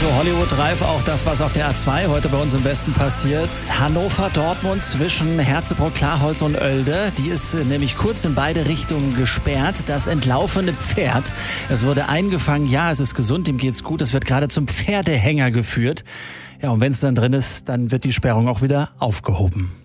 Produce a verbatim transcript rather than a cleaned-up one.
Hollywood-reif auch das, was auf der A zwei heute bei uns im Westen passiert. Hannover-Dortmund zwischen Herzebrot-Klarholz und Oelde. Die ist nämlich kurz in beide Richtungen gesperrt. Das entlaufene Pferd, es wurde eingefangen. Ja, es ist gesund, ihm geht's gut. Es wird gerade zum Pferdehänger geführt. Ja, und wenn es dann drin ist, dann wird die Sperrung auch wieder aufgehoben.